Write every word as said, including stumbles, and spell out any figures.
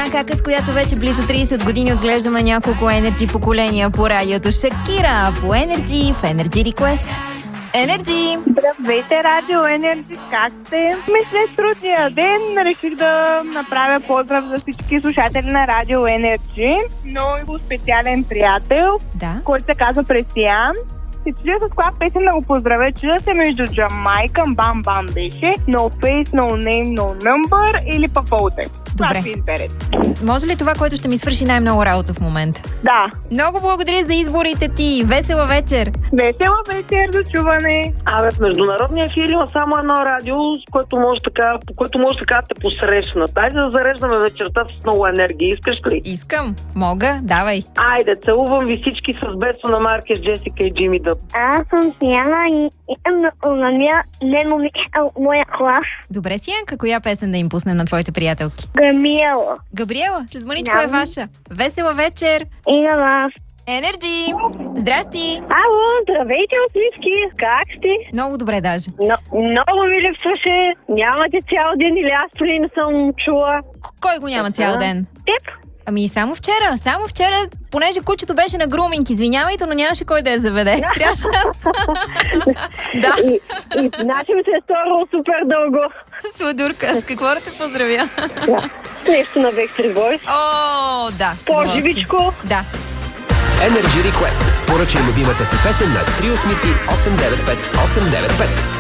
Една кака, с която вече близо трийсет години отглеждаме няколко Energy поколения по радиото. Шакира по Energy в Energy Request. Energy! Здравейте, Радио Energy, как сте? След трудния ден реших да направя поздрав за всички слушатели на Радио Energy. Много специален приятел, Да. който се казва Пресиян. И чудя с коя песен да го поздравя. Чудя се между Джамайка, Бам Бам беше, No Face, No Name, No Number или Папоте. Добре. Това ще изберете. Може ли това, което ще ми свърши най-много работа в момента? Да. Много благодаря за изборите ти. Весела вечер! Весела вечер, до чуване! Абе, в международния ефир има само едно радио, с което може така, по което може така да те посрещнат. Айде да зареждаме вечерта с много енергия. Искаш ли? Искам. Мога. Давай. Айде, целувам ви всички с Бесо на Маркес, Джесика и Джими Дъб. Аз съм Сияна и искам да унаня не момиче от моя клас. Добре, Сиянка, коя песен да им пуснем на твоите приятелки? Гамиела. Габриела, след мъничко е Ням. ваша. Весела вечер! И на вас. Енерджи! Здрасти! Ало, здравейте от всички. Как сте? Много добре даже. Но, много ми липсваше. Нямате цял ден или аз поне не съм чула. К- Кой го няма цял ден? Теб? Ами само вчера, само вчера, понеже кучето беше на груминг, извинявайте, но нямаше кой да я заведе. Трябваше аз. Да, И, и значи ми се е сторило супер дълго. Сладурка, с какво да те поздравя? Да. Нещо на Backstreet Boys. О, да. с удоволствие. По-живичко. Да. Energy Request. Поръчай любимата си песен на три осмици осем девет пет осем девет пет.